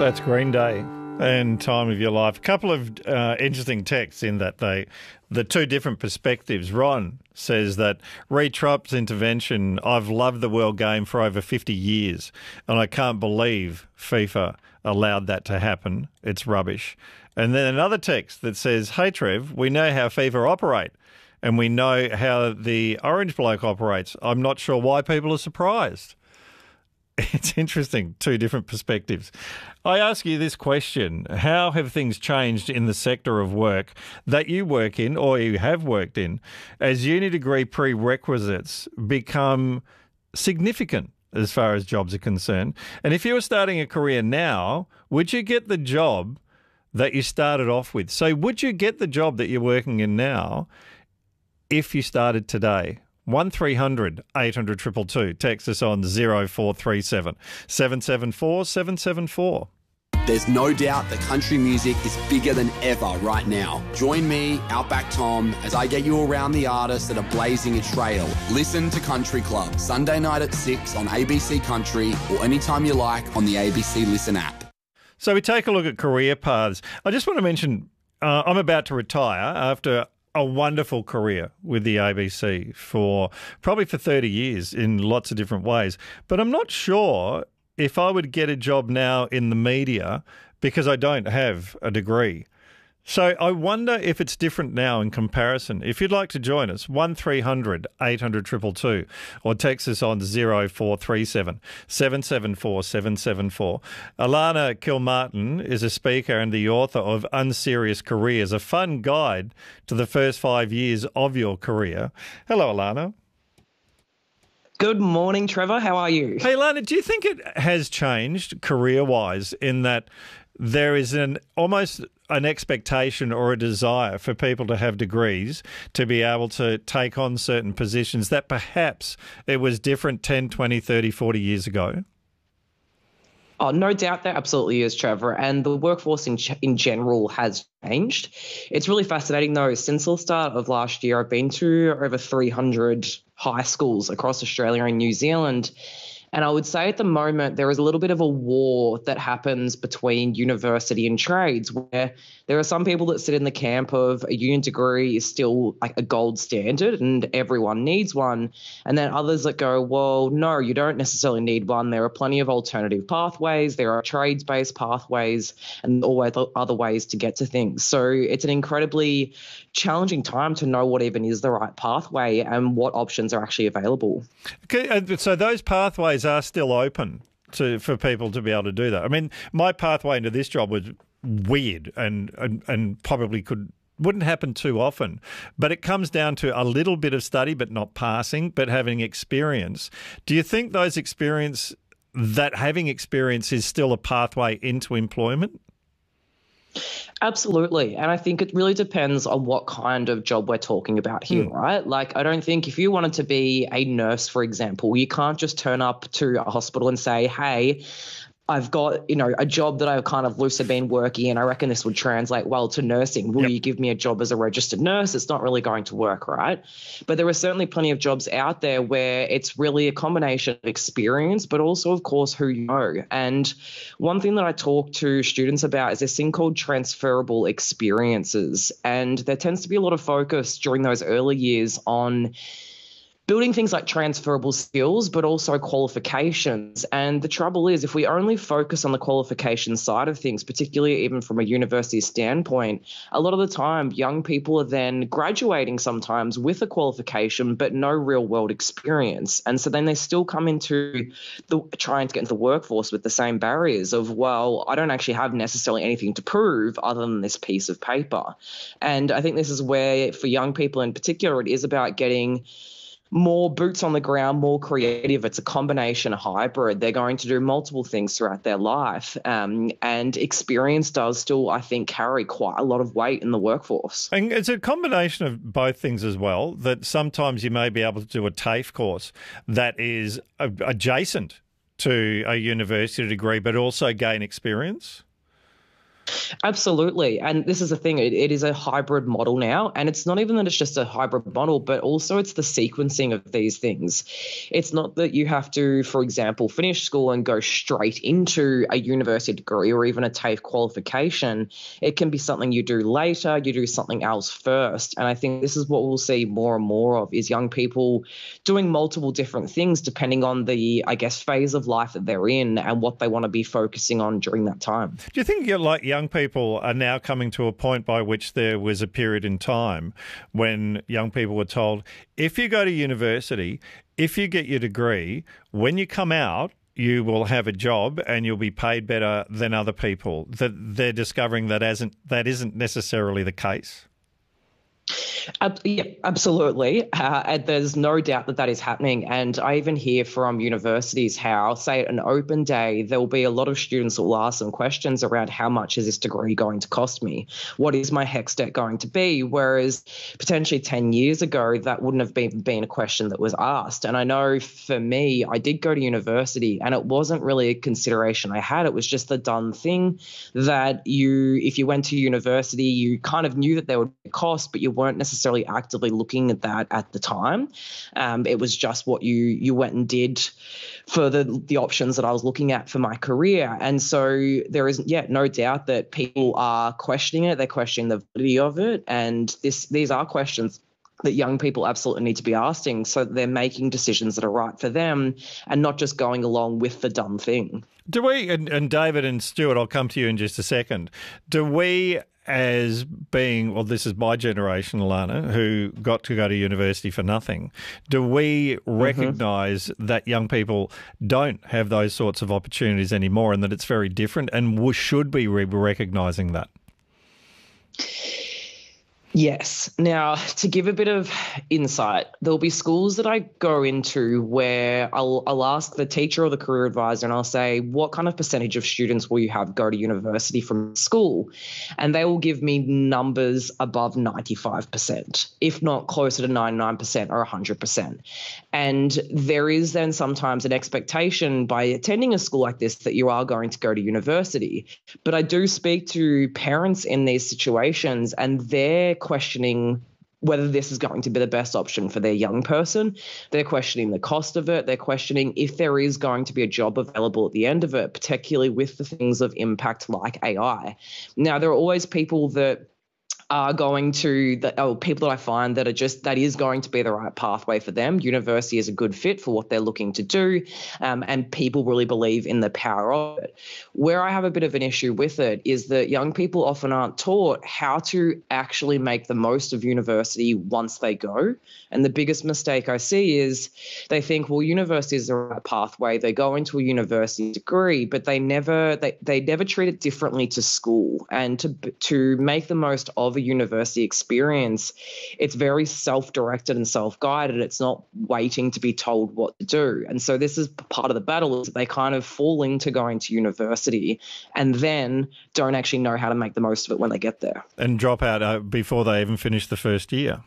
That's Green Day and Time of Your Life. A couple of interesting texts in that the two different perspectives. Ron says that re Trump's intervention, I've loved the world game for over 50 years and I can't believe FIFA allowed that to happen. It's rubbish. And then another text that says, hey Trev, we know how FIFA operate and we know how the orange bloke operates. I'm not sure why people are surprised. It's interesting, two different perspectives. I ask you this question. How have things changed in the sector of work that you work in or you have worked in as uni degree prerequisites become significant as far as jobs are concerned? And if you were starting a career now, would you get the job that you started off with? So would you get the job that you're working in now if you started today? 1300 800 222. Text us on 0437 774 774. There's no doubt that country music is bigger than ever right now. Join me, Outback Tom, as I get you around the artists that are blazing a trail. Listen to Country Club, Sunday night at 6 on ABC Country or anytime you like on the ABC Listen app. So we take a look at career paths. I just want to mention I'm about to retire after a wonderful career with the ABC for probably for 30 years in lots of different ways. But I'm not sure if I would get a job now in the media because I don't have a degree. So I wonder if it's different now in comparison. If you'd like to join us, 1300 800 222 or text us on 0437 774 774. Alana Kilmartin is a speaker and the author of Unserious Careers, a fun guide to the first 5 years of your career. Hello, Alana. Good morning, Trevor. How are you? Hey, Alana, do you think it has changed career-wise in that there is almost an expectation or a desire for people to have degrees to be able to take on certain positions that perhaps it was different 10, 20, 30, 40 years ago? Oh, no doubt there absolutely is, Trevor. And the workforce in general has changed. It's really fascinating, though. Since the start of last year, I've been to over 300 high schools across Australia and New Zealand. And I would say at the moment there is a little bit of a war that happens between university and trades, where there are some people that sit in the camp of a uni degree is still like a gold standard and everyone needs one. And then others that go, well, no, you don't necessarily need one. There are plenty of alternative pathways. There are trades-based pathways and always other ways to get to things. So it's an incredibly challenging time to know what even is the right pathway and what options are actually available. Okay, so those pathways are still open for people to be able to do that. I mean, my pathway into this job was weird and probably wouldn't happen too often, but it comes down to a little bit of study, but not passing, but having experience. Do you think having experience is still a pathway into employment? Absolutely. And I think it really depends on what kind of job we're talking about here, right? Like, I don't think if you wanted to be a nurse, for example, you can't just turn up to a hospital and say, hey, I've got, a job that I've kind of loosely been working in. I reckon this would translate well to nursing. Will you give me a job as a registered nurse? It's not really going to work, right? But there are certainly plenty of jobs out there where it's really a combination of experience, but also, of course, who you know. And one thing that I talk to students about is this thing called transferable experiences. And there tends to be a lot of focus during those early years on building things like transferable skills, but also qualifications. And the trouble is, if we only focus on the qualification side of things, particularly even from a university standpoint, a lot of the time young people are then graduating sometimes with a qualification, but no real world experience. And so then they still come into trying to get into the workforce with the same barriers of, well, I don't actually have necessarily anything to prove other than this piece of paper. And I think this is where, for young people in particular, it is about getting more boots on the ground, more creative. It's a combination, a hybrid. They're going to do multiple things throughout their life. And experience does still, I think, carry quite a lot of weight in the workforce. And it's a combination of both things as well, that sometimes you may be able to do a TAFE course that is adjacent to a university degree, but also gain experience. Absolutely. And this is the thing, it is a hybrid model now. And it's not even that it's just a hybrid model, but also it's the sequencing of these things. It's not that you have to, for example, finish school and go straight into a university degree or even a TAFE qualification. It can be something you do later, you do something else first. And I think this is what we'll see more and more of, is young people doing multiple different things depending on the, I guess, phase of life that they're in and what they want to be focusing on during that time. Do you think young people are now coming to a point by which there was a period in time when young people were told, if you go to university, if you get your degree, when you come out, you will have a job and you'll be paid better than other people, that they're discovering that isn't necessarily the case? Yeah, absolutely. And there's no doubt that is happening. And I even hear from universities how, say, at an open day, there will be a lot of students that will ask them questions around how much is this degree going to cost me? What is my HECS debt going to be? Whereas potentially 10 years ago, that wouldn't have been a question that was asked. And I know for me, I did go to university and it wasn't really a consideration I had. It was just the done thing that if you went to university, you kind of knew that there would be a cost, but you weren't necessarily actively looking at that at the time. It was just what you went and did for the options that I was looking at for my career. And so there is, no doubt that people are questioning it. They're questioning the validity of it. And these are questions that young people absolutely need to be asking, so that they're making decisions that are right for them and not just going along with the dumb thing. Do we, and David and Stuart, I'll come to you in just a second, do we, as being, well, this is my generation, Alana, who got to go to university for nothing, do we recognise that young people don't have those sorts of opportunities anymore and that it's very different, and should we be recognising that? Yes. Now, to give a bit of insight, there'll be schools that I go into where I'll ask the teacher or the career advisor and I'll say, what kind of percentage of students will you have go to university from school? And they will give me numbers above 95%, if not closer to 99% or 100%. And there is then sometimes an expectation by attending a school like this that you are going to go to university. But I do speak to parents in these situations and they're questioning whether this is going to be the best option for their young person. They're questioning the cost of it. They're questioning if there is going to be a job available at the end of it, particularly with the things of impact like AI. Now, there are always people that are going to, people that I find that is going to be the right pathway for them. University is a good fit for what they're looking to do, and people really believe in the power of it. Where I have a bit of an issue with it is that young people often aren't taught how to actually make the most of university once they go. And the biggest mistake I see is they think, well, university is the right pathway. They go into a university degree, but they never treat it differently to school. And to make the most of a university experience, it's very self-directed and self-guided. It's not waiting to be told what to do. And so this is part of the battle, is that they kind of fall into going to university and then don't actually know how to make the most of it when they get there. And drop out before they even finish the first year.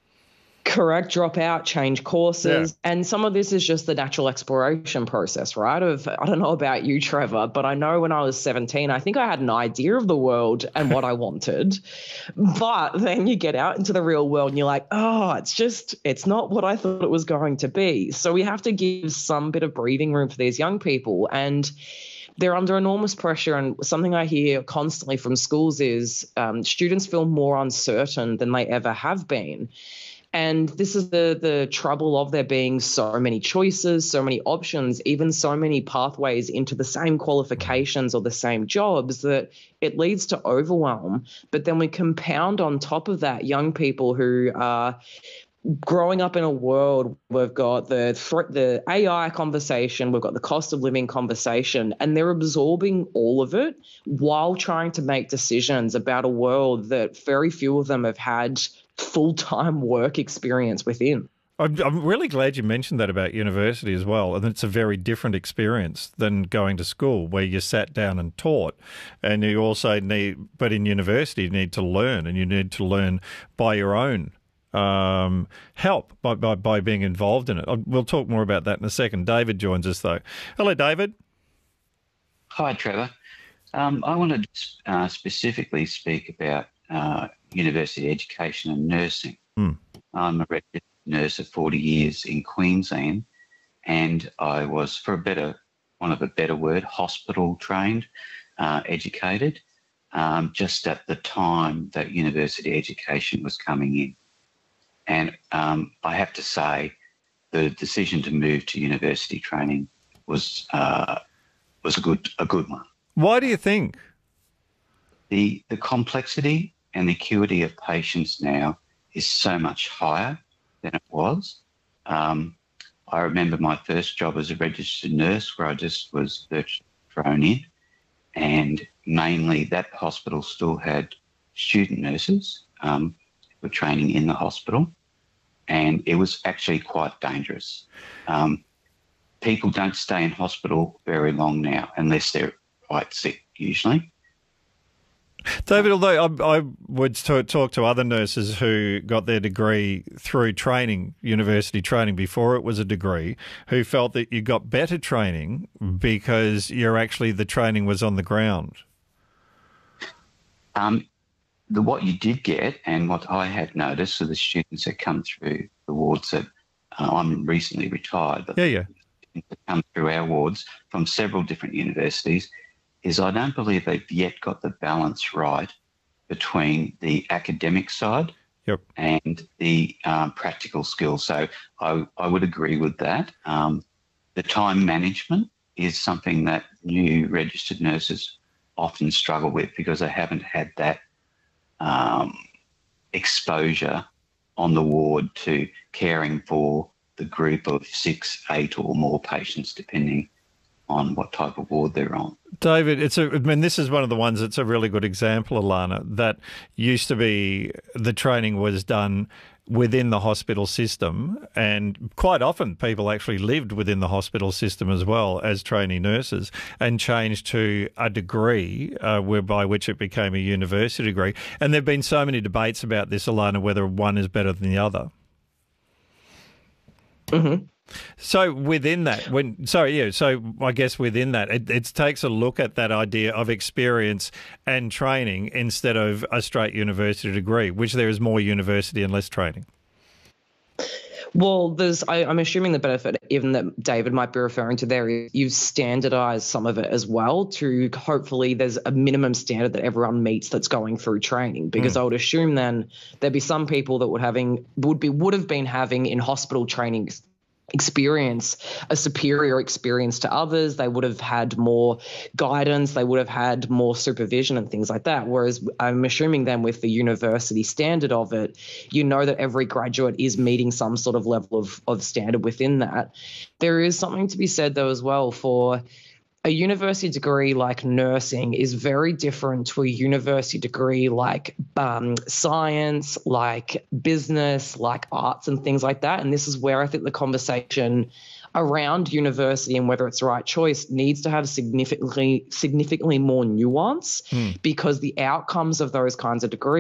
Correct. Drop out, change courses. Yeah. And some of this is just the natural exploration process, right? I don't know about you, Trevor, but I know when I was 17, I think I had an idea of the world and what I wanted. But then you get out into the real world and you're like, oh, it's not what I thought it was going to be. So we have to give some bit of breathing room for these young people. And they're under enormous pressure. And something I hear constantly from schools is students feel more uncertain than they ever have been. And this is the trouble of there being so many choices, so many options, even so many pathways into the same qualifications or the same jobs, that it leads to overwhelm. But then we compound on top of that young people who are growing up in a world, we've got the AI conversation, we've got the cost of living conversation, and they're absorbing all of it while trying to make decisions about a world that very few of them have had full-time work experience within. I'm really glad you mentioned that about university as well, and it's a very different experience than going to school where you sat down and taught, and you also but in university you need to learn, and you need to learn by your own help, by being involved in it. We'll talk more about that in a second. David joins us though. Hello, David. Hi, Trevor. I wanted to specifically speak about university education and nursing. I'm a registered nurse of 40 years in Queensland, and I was, for want of a better word, hospital trained, educated, just at the time that university education was coming in. And I have to say, the decision to move to university training was a good one. Why do you think? The complexity and the acuity of patients now is so much higher than it was. I remember my first job as a registered nurse, where I just was thrown in, and mainly that hospital still had student nurses who were training in the hospital, and it was actually quite dangerous. People don't stay in hospital very long now unless they're quite sick, usually. David, although I would talk to other nurses who got their degree through training, university training before it was a degree, who felt that you got better training because the training was on the ground. What you did get, and what I had noticed for the students that come through the wards that I'm recently retired, but yeah. that come through our wards from several different universities, is I don't believe they've yet got the balance right between the academic side and the practical skills. So I would agree with that. The time management is something that new registered nurses often struggle with because they haven't had that exposure on the ward to caring for the group of 6, 8 or more patients, depending on what type of ward they're on. David, this is one of the ones that's a really good example, Alana, that used to be the training was done within the hospital system, and quite often people actually lived within the hospital system as well as trainee nurses, and changed to a degree whereby which it became a university degree. And there have been so many debates about this, Alana, whether one is better than the other. Mm-hmm. So within that, I guess within that, it takes a look at that idea of experience and training instead of a straight university degree, which there is more university and less training. Well, I'm assuming the benefit even that David might be referring to there is you've standardised some of it as well to hopefully there's a minimum standard that everyone meets that's going through training. Because I would assume then there'd be some people that would have been having in hospital training experience a superior experience to others. They would have had more guidance, they would have had more supervision and things like that. Whereas I'm assuming then with the university standard of it, you know that every graduate is meeting some sort of level of standard within that. There is something to be said though as well for a university degree like nursing is very different to a university degree like science, like business, like arts and things like that. And this is where I think the conversation around university and whether it's the right choice needs to have significantly more nuance because the outcomes of those kinds of degrees